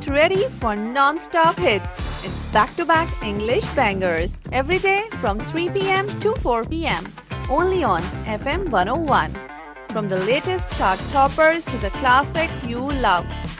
ready for non-stop hits. It's back-to-back English bangers every day from 3 p.m. to 4 p.m. only on FM 101. From the latest chart toppers to the classics you love,